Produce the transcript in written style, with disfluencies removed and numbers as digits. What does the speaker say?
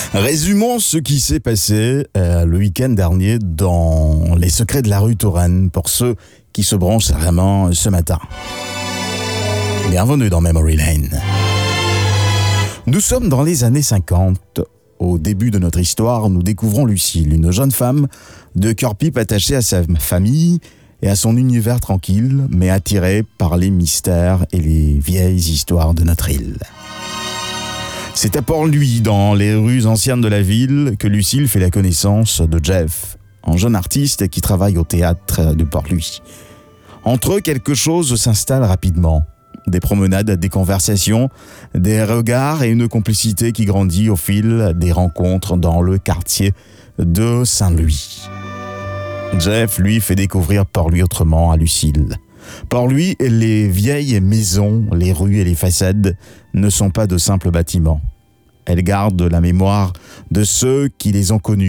Résumons ce qui s'est passé le week-end dernier dans les secrets de la rue Touraine pour ceux qui se branchent vraiment ce matin. Bienvenue dans Memory Lane. Nous sommes dans les années 50. Au début de notre histoire, nous découvrons Lucille, une jeune femme de cœur pipe attachée à sa famille et à son univers tranquille, mais attirée par les mystères et les vieilles histoires de notre île. C'est à Port-Louis, dans les rues anciennes de la ville, que Lucille fait la connaissance de Jeff, un jeune artiste qui travaille au théâtre de Port-Louis. Entre eux, quelque chose s'installe rapidement. Des promenades, des conversations, des regards et une complicité qui grandit au fil des rencontres dans le quartier de Saint-Louis. Jeff, lui, fait découvrir Port-Louis autrement à Lucille. Port-Louis, les vieilles maisons, les rues et les façades ne sont pas de simples bâtiments. Elles gardent la mémoire de ceux qui les ont connus.